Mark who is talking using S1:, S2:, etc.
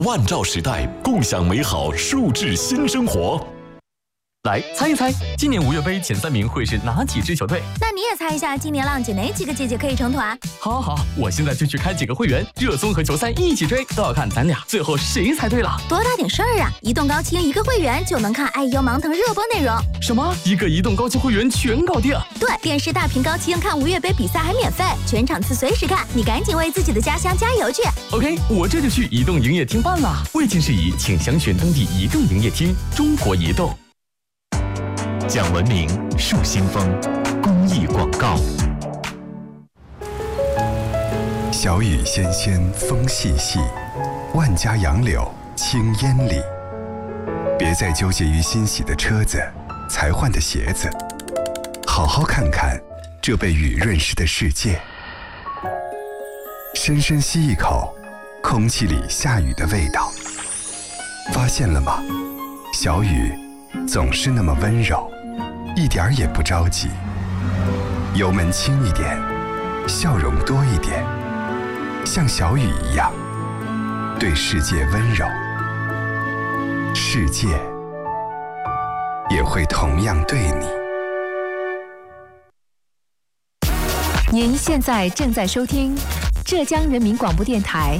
S1: 万兆时代，共享美好数字新生活。来猜一猜，今年5月杯前3名会是哪几支球队？
S2: 那你也猜一下，今年浪姐哪几个姐姐可以成团？
S1: 好，我现在就去开几个会员，热搜和球赛一起追，都要看咱俩最后谁猜对了。
S2: 多大点事儿啊！移动高清一个会员就能看爱优芒腾热播内容。
S1: 什么？一个移动高清会员全搞定？
S2: 对，电视大屏高清看5月杯比赛还免费，全场次随时看，你赶紧为自己的家乡加油去。
S1: OK， 我这就去移动营业厅办了。未经事宜，请详询当地移动营业厅。中国移动。讲文明树新风公益广告。
S3: 小雨纤纤风细细，万家杨柳青烟里。别再纠结于新洗的车子，才换的鞋子，好好看看这被雨润湿的世界。深深吸一口空气里下雨的味道，发现了吗？小雨总是那么温柔，一点儿也不着急。油门轻一点，笑容多一点，像小雨一样对世界温柔，世界也会同样对你。
S4: 您现在正在收听浙江人民广播电台